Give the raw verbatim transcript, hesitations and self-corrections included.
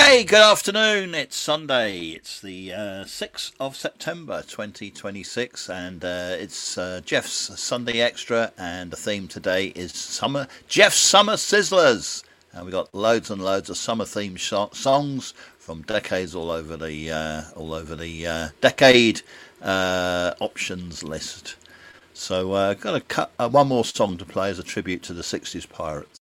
Hey, good afternoon. It's Sunday. It's the uh, sixth of September twenty twenty-six, and uh, it's uh, Jeff's Sunday Extra, and the theme today is summer. Jeff's Summer Sizzlers. And we've got loads and loads of summer themed sh- songs from decades all over the uh, all over the uh, decade uh, options list. So uh, got to cut uh, one more song to play as a tribute to the sixties Pirates.